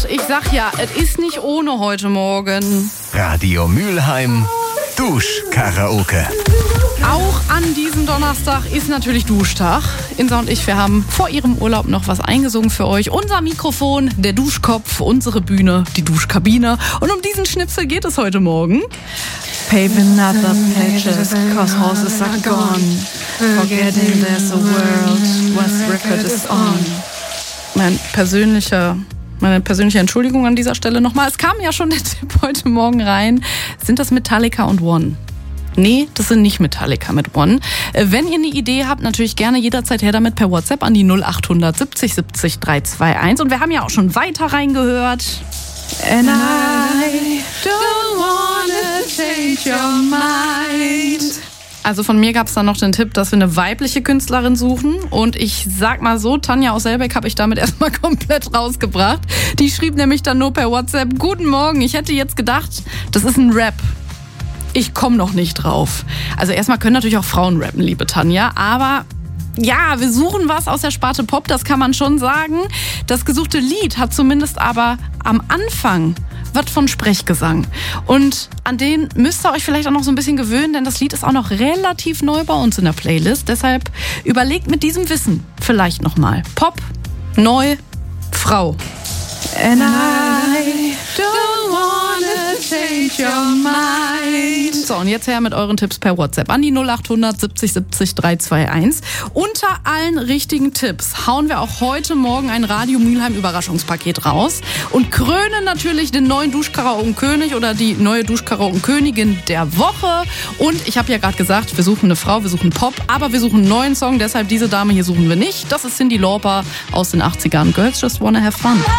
Ich sag ja, es ist nicht ohne heute Morgen. Radio Mülheim Duschkaraoke. Auch an diesem Donnerstag ist natürlich Duschtag. Insa und ich, wir haben vor ihrem Urlaub noch was eingesungen für euch. Unser Mikrofon, der Duschkopf, unsere Bühne, die Duschkabine. Und um diesen Schnipsel geht es heute Morgen. Paving other pages, cause horses are gone. Forgetting there's a world, where record is on. Meine persönliche Entschuldigung an dieser Stelle nochmal. Es kam ja schon der Tipp heute Morgen rein. Sind das Metallica und One? Nee, das sind nicht Metallica mit One. Wenn ihr eine Idee habt, natürlich gerne jederzeit her damit per WhatsApp an die 0800 70 70 321. Und wir haben ja auch schon weiter reingehört. And I don't wanna change your mind. Also von mir gab es dann noch den Tipp, dass wir eine weibliche Künstlerin suchen. Und ich sag mal so, Tanja aus Selbeck habe ich damit erstmal komplett rausgebracht. Die schrieb nämlich dann nur per WhatsApp: Guten Morgen, ich hätte jetzt gedacht, das ist ein Rap. Ich komme noch nicht drauf. Also erstmal können natürlich auch Frauen rappen, liebe Tanja, aber ja, wir suchen was aus der Sparte Pop, das kann man schon sagen. Das gesuchte Lied hat zumindest aber am Anfang was von Sprechgesang. Und an den müsst ihr euch vielleicht auch noch so ein bisschen gewöhnen, denn das Lied ist auch noch relativ neu bei uns in der Playlist. Deshalb überlegt mit diesem Wissen vielleicht nochmal. Pop, neu, Frau. And I don't wanna change your mind. So, und jetzt her mit euren Tipps per WhatsApp an die 0800 70 70 321. Unter allen richtigen Tipps hauen wir auch heute Morgen ein Radio Mülheim Überraschungspaket raus und krönen natürlich den neuen Duschkaraoken-König oder die neue Duschkaraoken-Königin der Woche. Und ich habe ja gerade gesagt, wir suchen eine Frau, wir suchen Pop, aber wir suchen einen neuen Song, deshalb diese Dame hier suchen wir nicht. Das ist Cyndi Lauper aus den 80ern. Girls Just Wanna Have Fun.